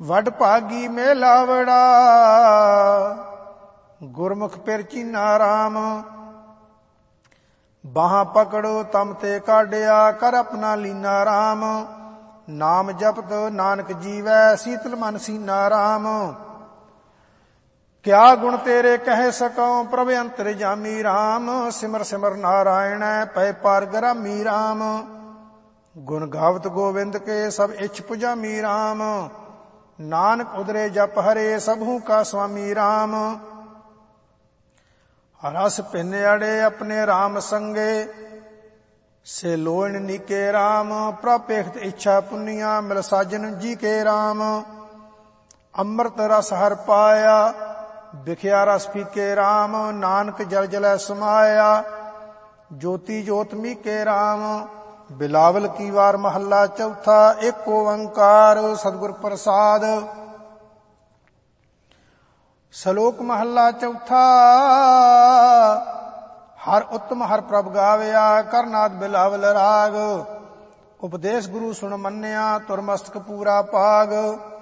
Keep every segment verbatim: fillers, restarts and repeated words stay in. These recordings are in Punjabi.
ਵਡ ਭਾਗੀ ਮੇਲਾਵੜਾ ਗੁਰਮੁਖ ਪਿਰ ਚੀਨਾ ਰਾਮ। ਬਾਹਾਂ ਪਕੜੋ ਤਮ ਤੇ ਕਾਢਿਆ ਕਰ ਆਪਣਾ ਲੀਨਾ ਰਾਮ। ਨਾਮ ਜਪਤ ਨਾਨਕ ਜੀਵੈ ਸੀਤਲ ਮਨ ਸੀਨਾ ਰਾਮ। ਕਿਆ ਗੁਣ ਤੇਰੇ ਕਹਿ ਸਕਉ ਪ੍ਰਭ ਅੰਤਰ ਜਾਮੀ ਰਾਮ। ਸਿਮਰ ਸਿਮਰ ਨਾਰਾਇਣੈ ਪੈ ਪਾਰ ਗਰਾਮੀ ਰਾਮ। ਗੁਣ ਗਾਵਤ ਗੋਵਿੰਦ ਕੇ ਸਭ ਇੱਛ ਪੁਜਾਮੀ ਰਾਮ। ਨਾਨਕ ਉਦਰੇ ਜਪ ਹਰੇ ਸਭੂ ਕਾ ਸੁਆਮੀ ਰਾਮ। ਰਸ ਭਿੰਨ ਅੜੇ ਆਪਣੇ ਰਾਮ ਸੰਗੇ ਸੇ ਲੋਇਣ ਨੀਕੇ ਰਾਮ। ਪ੍ਰਭ ਪੇਖਤ ਇੱਛਾ ਪੁੰਨੀਆਂ ਮਿਲ ਸਾਜਨ ਜੀ ਕੇ ਰਾਮ। ਅੰਮ੍ਰਿਤ ਰਸ ਹਰ ਪਾਇਆ ਵਿਖਿਆ ਰਸ ਪੀਕੇ ਰਾਮ। ਨਾਨਕ ਜਲ ਜਲੈ ਸਮਾਇਆ ਜੋਤੀ ਜੋਤ ਮੀਕੇ ਰਾਮ। ਬਿਲਾਵਲ ਕੀ ਵਾਰ ਮਹੱਲਾ ਚੌਥਾ। ਇੱਕ ਓੰਕਾਰ ਸਤਿਗੁਰ ਪ੍ਰਸਾਦ। ਸ਼ਲੋਕ ਮਹੱਲਾ ਚੌਥਾ। ਹਰ ਉੱਤਮ ਹਰ ਪ੍ਰਭ ਗਾਵਿਆ ਕਰਨਾਦ ਬਿਲਾਵਲ ਰਾਗ। ਉਪਦੇਸ਼ ਗੁਰੂ ਸੁਣ ਮੰਨਿਆ ਤੁਰ ਮਸਤਕ ਪੂਰਾ ਭਾਗ।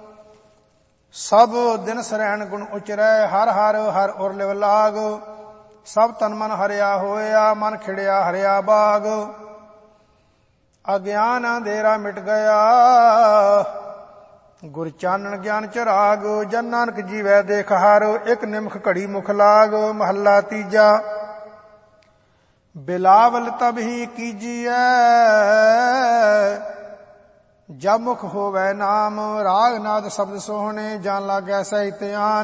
ਸਭ ਦਿਨ ਸਰੈਣ ਗੁਣ ਉਚਰੈ ਹਰ ਹਰ ਹਰ ਉਰ ਲਿਵ ਲਾਗ। ਸਭ ਤਨ ਮਨ ਹਰਿਆ ਹੋਇਆ ਮਨ ਖਿੜਿਆ ਹਰਿਆ ਬਾਗ। ਅਗਿਆਨ ਅੰਧੇਰਾ ਮਿਟ ਗਿਆ ਗੁਰ ਚਾਨਣ ਗਿਆਨ ਚਰਾਗ। ਜਨ ਨਾਨਕ ਜੀਵੈ ਦੇਖ ਹਰ ਇੱਕ ਨਿਮਖ ਘੜੀ ਮੁਖ ਲਾਗ। ਮਹੱਲਾ ਤੀਜਾ। ਬਿਲਾਵਲ ਤਬ ਹੀ ਕੀਜੀਐ ਜਬ ਮੁਖ ਹੋਵੈ ਨਾਮ। ਰਾਗ ਨਾਦ ਸ਼ਬਦ ਸੋਹਣੇ ਜਾਨ ਲਾਗੈ ਸਹਿ ਧਿਆਨ।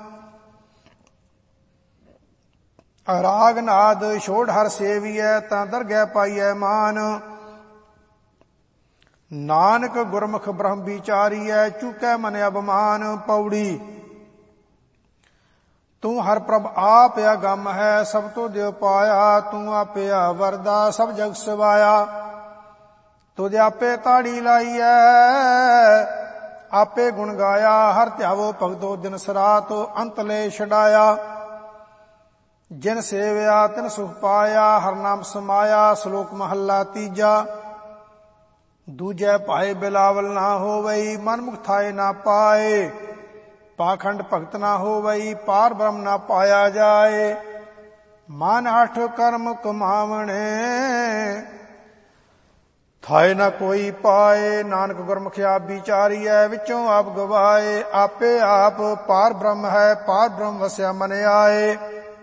ਰਾਗ ਨਾਦ ਛੋੜ ਹਰ ਸੇਵੀਐ ਤਾਂ ਦਰਗਹਿ ਪਾਈਐ ਮਾਨ। ਨਾਨਕ ਗੁਰਮੁਖ ਬ੍ਰਹਮ ਵਿਚਾਰੀਐ ਚੁਕੈ ਮਨ ਅਭਮਾਨ। ਪੌੜੀ। ਤੂੰ ਹਰ ਪ੍ਰਭ ਆਪ ਅਗੰਮ ਹੈ ਸਭ ਤੋਂ ਦਿਵ ਪਾਇਆ। ਤੂੰ ਆਪੇ ਵਰਦਾ ਸਭ ਜਗ ਸਵਾਇਆ। ਤੁਧ ਆਪੇ ਤਾੜੀ ਲਾਈਐ ਆਪੇ ਗੁਣ ਗਾਇਆ। ਹਰ ਧਿਆਵੋ ਭਗਤੋ ਦਿਨ ਸਰਾਤ ਅੰਤ ਲੈ ਛਡਾਇਆ। ਜਿਨ ਸੇਵਿਆ ਤਿਨ ਸੁਖ ਪਾਇਆ ਹਰ ਨਾਮ ਸਮਾਇਆ। ਸ਼ਲੋਕ ਮਹੱਲਾ ਤੀਜਾ। ਦੂਜੈ ਭਾਏ ਬਿਲਾਵਲ ਨਾ ਹੋਵਈ ਮਨ ਮੁਖ ਥਾਏ ਨਾ ਪਾਏ। ਪਾਖੰਡ ਭਗਤ ਨਾ ਹੋਵਈ ਪਾਰ ਬ੍ਰਹਮ ਨਾ ਪਾਇਆ ਜਾਏ। ਮਨ ਅਠ ਕਰਮ ਕਮਾਵਣੇ ਥਾਏ ਨਾ ਕੋਈ ਪਾਏ। ਨਾਨਕ ਗੁਰਮੁਖ ਆਪ ਵਿਚਾਰੀਐ ਵਿੱਚੋਂ ਆਪ ਗਵਾਏ। ਆਪੇ ਆਪ ਪਾਰ ਬ੍ਰਹਮ ਹੈ ਪਾਰ ਬ੍ਰਹਮ ਵਸਿਆ ਮਨ ਆਏ।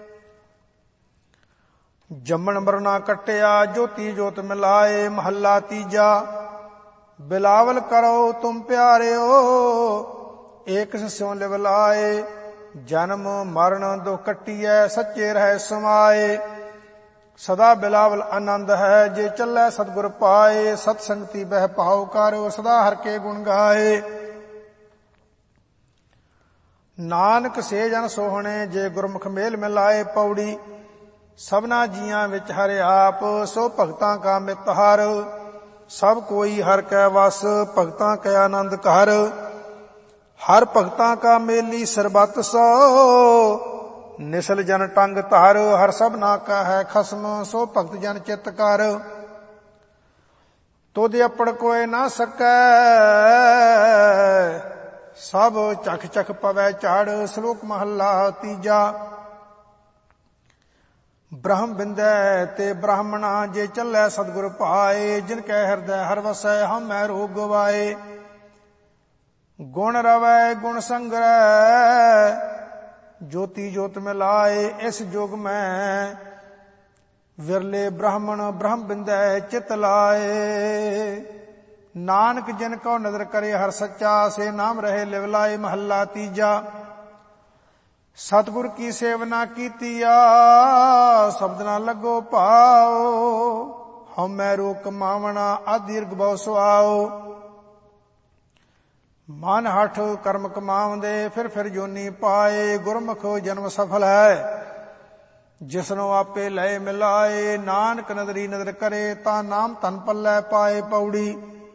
ਜੰਮਣ ਮਰਨਾ ਕੱਟਿਆ ਜੋਤੀ ਜੋਤ ਮਿਲਾਏ। ਮਹੱਲਾ ਤੀਜਾ। ਬਿਲਾਵਲ ਕਰੋ ਤੁਮ ਪਿਆਰਿਓ ਏਕ ਸਿਉ ਲਿਵ ਲਾਏ। ਜਨਮ ਮਰਨ ਦੁਖ ਕੱਟੀਐ ਸੱਚੇ ਰਹਿ ਸਮਾਏ। ਸਦਾ ਬਿਲਾਵਲ ਆਨੰਦ ਹੈ ਜੇ ਚੱਲੈ ਸਤਿਗੁਰ ਪਾਏ। ਸਤ ਸੰਗਤੀ ਬਹਿ ਭਾਉ ਕਰ ਸਦਾ ਹਰ ਕੇ ਗੁਣ ਗਾਏ। ਨਾਨਕ ਸੇ ਜਨ ਸੋਹਣੇ ਜੇ ਗੁਰਮੁਖ ਮੇਲ ਮਿਲਾਏ। ਪੌੜੀ। ਸਭਨਾ ਜੀਆਂ ਵਿੱਚ ਹਰਿ ਆਪ ਸੋ ਭਗਤਾਂ ਕਾ ਮਿਤ ਹਰ। ਸਭ ਕੋਈ ਹਰ ਕੈ ਵਸ ਭਗਤਾਂ ਕੈ ਆਨੰਦ ਘਰ। ਹਰ ਭਗਤਾਂ ਕਾ ਮੇਲੀ ਸਰਬਤ ਸੋ ਨਿਸਲ ਜਨ ਟੰਗ ਧਰ। ਹਰ ਸਭਨਾ ਕਾ ਹੈ ਖਸਮ ਸੋ ਭਗਤ ਜਨ ਚਿਤ ਕਰ। ਤੁਧ ਆਪੜ ਕੋਇ ਨਾ ਸਕੈ ਸਭ ਚਖ ਚਖ ਪਵੈ ਝਾੜ। ਸ਼ਲੋਕ ਮਹੱਲਾ ਤੀਜਾ। ਬ੍ਰਹਮ ਬਿੰਦੈ ਤੇ ਬ੍ਰਾਹਮਣਾ ਜੇ ਚੱਲੈ ਸਤਿਗੁਰ ਭਾਏ। ਜਿਨ ਕੈ ਹਿਰਦੈ ਹਰਿ ਵਸੈ ਹਉਮੈ ਰੋਗ ਗਵਾਏ। ਗੁਣ ਰਵੈ ਗੁਣ ਸੰਗ੍ਰਹਿ ਜੋਤੀ ਜੋਤ ਮਿਲਾਏ। ਇਸ ਜੁਗ ਮੈਂ ਵਿਰਲੇ ਬ੍ਰਾਹਮਣ ਬ੍ਰਹਮ ਬਿੰਦੈ ਚਿਤ ਲਾਏ। ਨਾਨਕ ਜਿਨ ਕਉ ਨਦਰ ਕਰੇ ਹਰ ਸੱਚਾ ਸੇ ਨਾਮ ਰਹੇ ਲਿਵ ਲਾਏ। ਮਹੱਲਾ ਤੀਜਾ। ਸਤਿਗੁਰ ਕੀ ਸੇਵਨਾ ਕੀਤੀਆ ਸ਼ਬਦ ਨਾ ਲੱਗੋ ਭਾਉ। ਹਉਮੈ ਰੋਗ ਕਮਾਵਣਾ ਅਦੀਰਘ ਬਹੁ ਸੁਆਓ। ਮਨ ਹਠ ਕਰਮ ਕਮਾਉਂਦੇ ਫਿਰ ਫਿਰ ਜੋਨੀ ਪਾਏ। ਗੁਰਮੁਖ ਜਨਮ ਸਫਲ ਹੈ ਜਿਸਨੂੰ ਆਪੇ ਲਏ ਮਿਲਾਏ। ਨਾਨਕ ਨਦਰੀ ਨਦਰ ਕਰੇ ਤਾਂ ਨਾਮ ਧਨ ਪੱਲੇ ਪਾਏ। ਪੌੜੀ।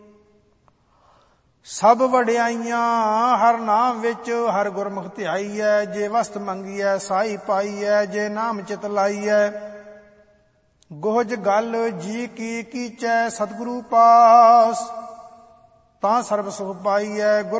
ਸਭ ਵਡਿਆਈਆਂ ਹਰ ਨਾਮ ਵਿੱਚ ਹਰ ਗੁਰਮੁਖ ਧਿਆਈਐ। ਜੇ ਵਸਤ ਮੰਗੀਐ ਸਾਈ ਪਾਈਐ ਜੇ ਨਾਮ ਚਿਤ ਲਾਈਐ। ਗੋਹਜ ਗਲ ਜੀ ਕੀ ਕੀਚੈ ਸਤਿਗੁਰੂ ਪਾਸ ਤਾਂ ਸਰਬ ਸੁਖ ਪਾਈਐ।